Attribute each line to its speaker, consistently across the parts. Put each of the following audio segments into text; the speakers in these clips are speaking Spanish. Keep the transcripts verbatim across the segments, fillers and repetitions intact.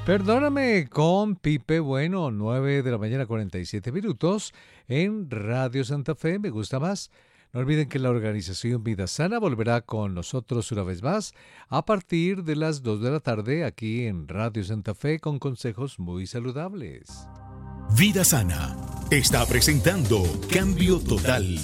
Speaker 1: Perdóname con Pipe Bueno, nueve de la mañana, cuarenta y siete minutos, en Radio Santa Fe, me gusta más. No olviden que la organización Vida Sana volverá con nosotros una vez más a partir de las dos de la tarde aquí en Radio Santa Fe con consejos muy saludables.
Speaker 2: Vida Sana está presentando Cambio Total,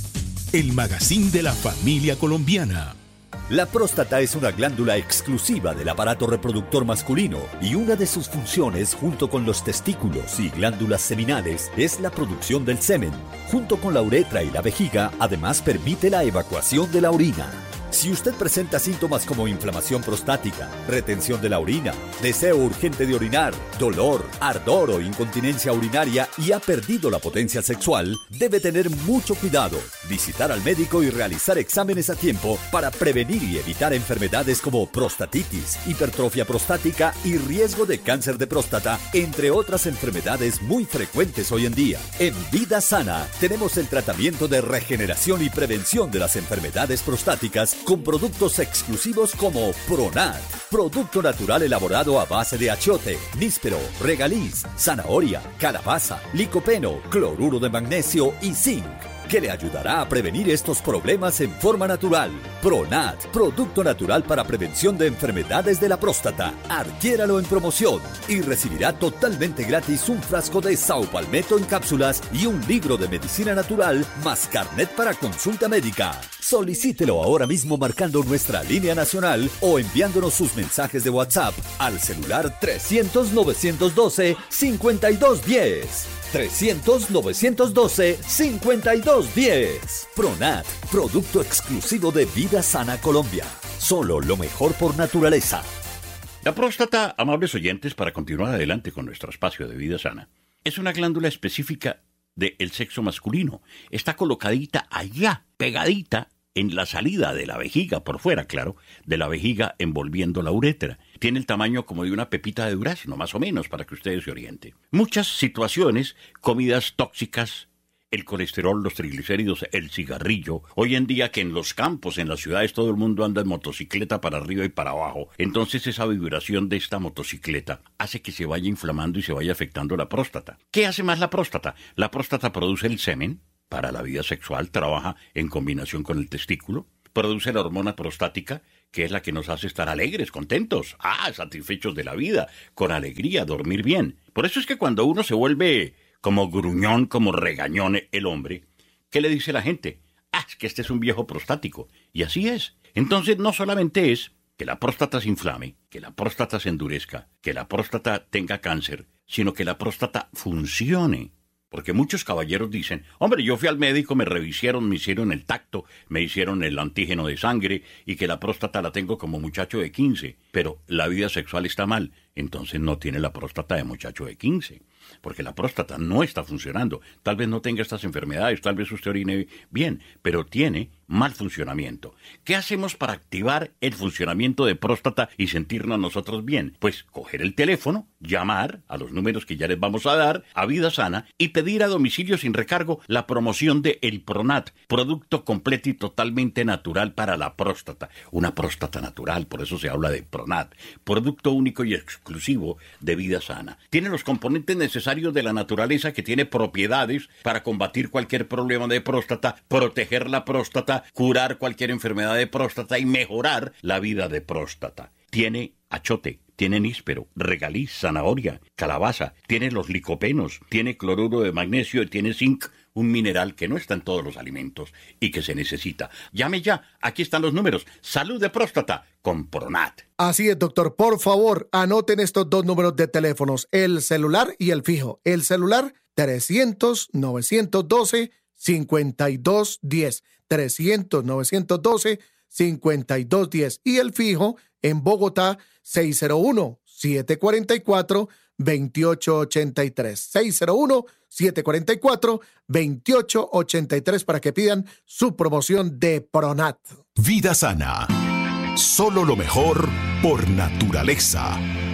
Speaker 2: el magazine de la familia colombiana.
Speaker 3: La próstata es una glándula exclusiva del aparato reproductor masculino y una de sus funciones, junto con los testículos y glándulas seminales, es la producción del semen. Junto con la uretra y la vejiga, además permite la evacuación de la orina. Si usted presenta síntomas como inflamación prostática, retención de la orina, deseo urgente de orinar, dolor, ardor o incontinencia urinaria y ha perdido la potencia sexual, debe tener mucho cuidado, visitar al médico y realizar exámenes a tiempo para prevenir y evitar enfermedades como prostatitis, hipertrofia prostática y riesgo de cáncer de próstata, entre otras enfermedades muy frecuentes hoy en día. En Vida Sana tenemos el tratamiento de regeneración y prevención de las enfermedades prostáticas con productos exclusivos como Pronat, producto natural elaborado a base de achiote, níspero, regaliz, zanahoria, calabaza, licopeno, cloruro de magnesio y zinc, que le ayudará a prevenir estos problemas en forma natural. Pronat, producto natural para prevención de enfermedades de la próstata. Adquiéralo en promoción y recibirá totalmente gratis un frasco de Saupalmeto en cápsulas y un libro de medicina natural más carnet para consulta médica. Solicítelo ahora mismo marcando nuestra línea nacional o enviándonos sus mensajes de WhatsApp al celular trescientos, novecientos doce, cincuenta y dos diez. trescientos, novecientos doce, cincuenta y dos diez. Pronat, producto exclusivo de Vida Sana Colombia. Solo lo mejor por naturaleza.
Speaker 4: La próstata, amables oyentes, para continuar adelante con nuestro espacio de Vida Sana, es una glándula específica del sexo masculino. Está colocadita allá, pegadita en la salida de la vejiga, por fuera, claro, de la vejiga envolviendo la uretra. Tiene el tamaño como de una pepita de durazno, más o menos, para que ustedes se orienten. Muchas situaciones, comidas tóxicas, el colesterol, los triglicéridos, el cigarrillo. Hoy en día que en los campos, en las ciudades, todo el mundo anda en motocicleta para arriba y para abajo. Entonces esa vibración de esta motocicleta hace que se vaya inflamando y se vaya afectando la próstata. ¿Qué hace más la próstata? La próstata produce el semen para la vida sexual, trabaja en combinación con el testículo, produce la hormona prostática, que es la que nos hace estar alegres, contentos, ah, satisfechos de la vida, con alegría, dormir bien. Por eso es que cuando uno se vuelve como gruñón, como regañón el hombre, ¿qué le dice la gente? Ah, es que este es un viejo prostático. Y así es. Entonces no solamente es que la próstata se inflame, que la próstata se endurezca, que la próstata tenga cáncer, sino que la próstata funcione. Porque muchos caballeros dicen, hombre, yo fui al médico, me revisaron, me hicieron el tacto, me hicieron el antígeno de sangre y que la próstata la tengo como muchacho de quince, pero la vida sexual está mal, entonces no tiene la próstata de muchacho de quince, porque la próstata no está funcionando. Tal vez no tenga estas enfermedades, tal vez usted orine bien, pero tiene mal funcionamiento. ¿Qué hacemos para activar el funcionamiento de próstata y sentirnos nosotros bien? Pues coger el teléfono, llamar a los números que ya les vamos a dar, a Vida Sana, y pedir a domicilio sin recargo la promoción de el Pronat, producto completo y totalmente natural para la próstata. Una próstata natural, por eso se habla de Pronat, producto único y exclusivo de Vida Sana. Tiene los componentes necesarios de la naturaleza, que tiene propiedades para combatir cualquier problema de próstata, proteger la próstata, curar cualquier enfermedad de próstata y mejorar la vida de próstata. Tiene achiote, tiene níspero, regaliz, zanahoria, calabaza, tiene los licopenos, tiene cloruro de magnesio y tiene zinc, un mineral que no está en todos los alimentos y que se necesita. Llame ya, aquí están los números. Salud de próstata con Pronat.
Speaker 5: Así es, doctor. Por favor, anoten estos dos números de teléfonos, el celular y el fijo. El celular, trescientos, novecientos doce, cincuenta y dos diez. trescientos, novecientos doce, cincuenta y dos diez. Y el fijo en Bogotá, seis cero uno, siete cuatro cuatro, dos ocho ocho tres. seis cero uno, siete cuatro cuatro, dos ocho ocho tres para que pidan su promoción de Pronat.
Speaker 2: Vida Sana. Solo lo mejor por naturaleza.